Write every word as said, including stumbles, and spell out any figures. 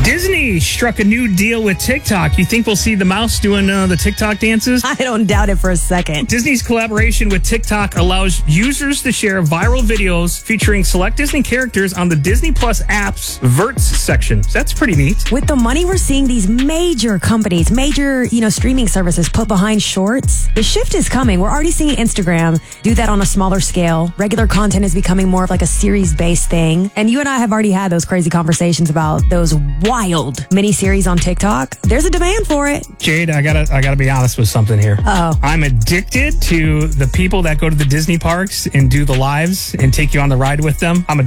Disney struck a new deal with TikTok. You think we'll see the mouse doing uh, the TikTok dances? I don't doubt it for a second. Disney's collaboration with TikTok allows users to share viral videos featuring select Disney characters on the Disney Plus app's Verts section. So that's pretty neat. With the money we're seeing these major companies, major, you know, streaming services put behind shorts, the shift is coming. We're already seeing Instagram do that on a smaller scale. Regular content is becoming more of like a series-based thing. And you and I have already had those crazy conversations about those wild miniseries on TikTok. There's a demand for it. Jade, I gotta I gotta be honest with something here. Uh-oh. I'm addicted to the people that go to the Disney parks and do the lives and take you on the ride with them. I'm